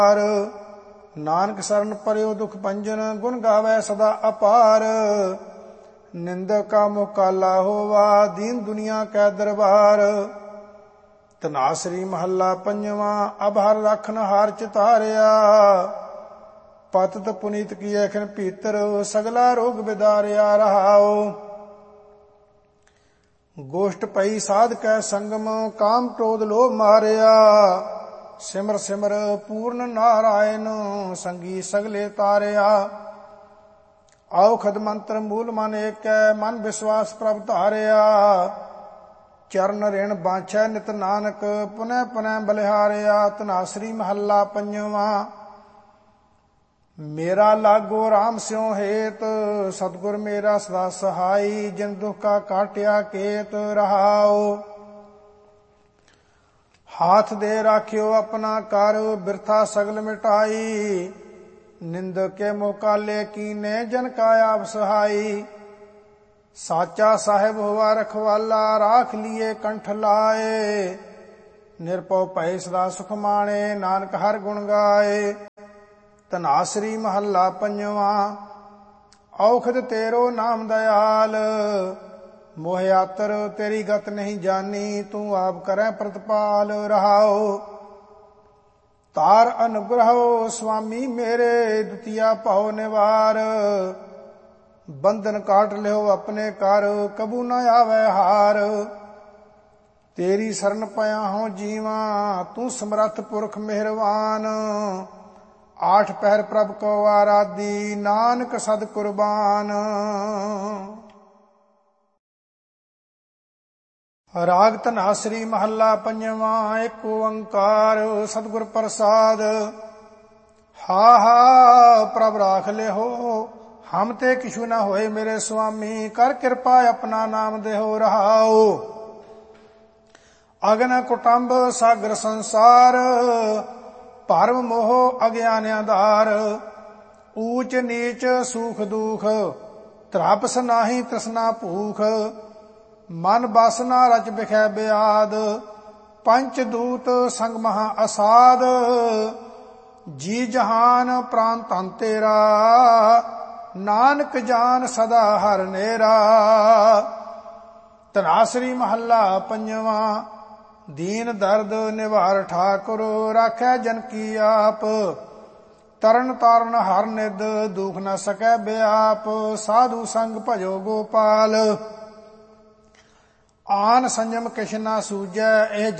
ਨਾਨਕ ਸਰਨ ਪਰਿਓ ਦੁਖ ਭੰਜਨ, ਗੁਣ ਗਾਵੈ ਸਦਾ ਅਪਾਰ। ਨਿੰਦਕ ਕਾ ਮੁਕਾਲਾ ਹੋਵਾ, ਦੀਨ ਦੁਨੀਆ ਕੈ ਦਰਬਾਰ। ਧਨਾਸਰੀ ਮਹੱਲਾ ਪੰਜਵਾਂ। ਅਬ ਹਰ ਰਖਨ ਹਾਰ ਚਿਤਾਰਿਆ, ਪਤਿਤ ਪੁਨੀਤ ਕੀਐ ਖਿਨ ਭੀਤਰ, ਸਗਲਾ ਰੋਗ ਬਿਦਾਰਿਆ। ਰਹਾਉ ਗੋਸ਼ਟ ਪਈ ਸਾਧ ਕੈ ਸੰਗਮ, ਕਾਮ ਕ੍ਰੋਧ ਲੋਭ ਮਾਰਿਆ। ਸਿਮਰ ਸਿਮਰ ਪੂਰਨ ਨਾਰਾਇਣ, ਸੰਗੀ ਸਗਲੇ ਤਾਰਿਆ। ਔਖਦ ਮੰਤਰ ਮੂਲ ਮਨ ਏਕੈ, ਮਨ ਵਿਸ਼ਵਾਸ ਪ੍ਰਭ ਧਾਰਿਆ। ਚਰਨ ਰਿਣ ਬਾਛੈ ਨਿਤ ਨਾਨਕ, ਪੁਨਹ ਪੁਨਹ ਬਲਿਹਾਰਿਆ। ਧਨਾਸਰੀ ਮਹੱਲਾ ਪੰਜਵਾਂ। ਮੇਰਾ ਲਾਗੋ ਰਾਮ ਸਿਉ ਹੇਤ, ਸਤਿਗੁਰ ਮੇਰਾ ਸਦਾ ਸਹਾਈ। ਜਿਨ ਦੁਖ ਕਾ ਕਾਟਿਆ ਕੇਤ। ਰਹਾਉ ਹਾਥ ਦੇ ਰਾਖਿਓ ਆਪਣਾ ਕਰ, ਬਿਰਥਾ ਸਗਲ ਮਿਟਾਈ। ਨਿੰਦਕ ਕੇ ਮੁਕਾਲੇ ਕੀਨੇ, ਜਨ ਕਾ ਆਪ ਸਹਾਈ। ਸਾਚਾ ਸਾਹਿਬ ਹੋਵਾ ਰਖਵਾਲਾ, ਰਾਖ ਲੀਏ ਕੰਠ ਲਾਏ। ਨਿਰਭਉ ਭੈ ਸਦਾ ਸੁਖ ਮਾਣੇ, ਨਾਨਕ ਹਰ ਗੁਣ ਗਾਏ। ਧਨਾਸਰੀ ਮਹੱਲਾ ਪੰਜਵਾਂ। ਔਖਦ ਤੇਰੋ ਨਾਮ ਦਇਆਲ, ਮੋਹ ਆਤਰ ਤੇਰੀ ਗਤ ਨਹੀਂ ਜਾਨੀ। ਤੂੰ ਆਪ ਕਰੈ ਪ੍ਰਤਪਾਲ। ਰਹਾਉ ਤਾਰ ਅਨੁਗ੍ਰਹੋ ਸੁਆਮੀ ਮੇਰੇ, ਦੁਤੀਆ ਭਉ ਨਿਵਾਰ। ਬੰਧਨ ਕਾਟ ਲਿਓ ਆਪਣੇ ਕਰ, ਕਬੂ ਨ ਆਵੈ ਹਾਰ। ਤੇਰੀ ਸਰਨ ਪਿਆ ਹੋਂ ਜੀਵਾ, ਤੂੰ ਸਮਰੱਥ ਪੁਰਖ ਮਿਹਰਬਾਨ। ਆਠ ਪਹਿਰ ਪ੍ਰਭ ਕੋ ਆਰਾਧੀ, ਨਾਨਕ ਸਦ ਕੁਰਬਾਨ। ਰਾਗ ਧਨਾਸਰੀ ਮਹੱਲਾ ਪੰਜਵਾਂ। ਏਕ ਓੰਕਾਰ ਸਤਿਗੁਰ ਪ੍ਰਸਾਦ। ਹਾ ਹਾ ਪ੍ਰਭ ਰਾਖ ਲਿਓ, ਹਮ ਤੇ ਕਿਛੂ ਨਾ ਹੋਏ ਮੇਰੇ ਸੁਆਮੀ। ਕਰ ਕਿਰਪਾ ਆਪਣਾ ਨਾਮ ਦੇਹੋ। ਰਹਾਉ ਅਗਨ ਕੁਟੰਬ ਸਾਗਰ ਸੰਸਾਰ, ਭਰਮ ਮੋਹ ਅਗਿਆਨਿਆਂ ਧਾਰ। ਊਚ ਨੀਚ ਸੂਖ ਦੁਖ, ਤ੍ਰਾਪਸ ਨਾਹੀ ਤ੍ਰਿਸ਼ਨਾ ਭੂਖ। ਮਨ ਬਸ ਨਾ ਰਚ ਬਿਖੈ ਬਿਆਦ, ਪੰਚ ਦੂਤ ਸੰਗ ਮਹਾ ਅਸਾਦ। ਜੀ ਜਹਾਨ ਪ੍ਰਾਨ ਧਨ ਤੇਰਾ, ਨਾਨਕ ਜਾਨ ਸਦਾ ਹਰ ਨੇਰਾ। ਧਨਾਸਰੀ ਮਹੱਲਾ ਪੰਜਵਾਂ। ਦੀਨ ਦਰਦ ਨਿਵਾਰ ਠਾਕੁਰ, ਰਾਖੈ ਜਨ ਕੀ ਆਪ। ਤਰਨ ਤਾਰਨ ਹਰ ਨਿਧ, ਦੁਖ ਨ ਸਕੈ ਬਿਆਪ। ਸਾਧੂ ਸੰਗ ਭਜੋ ਗੋਪਾਲ, ਆਨ ਸੰਜਮ ਕਿਛ ਨਾ ਸੂਝੈ। ਇਹ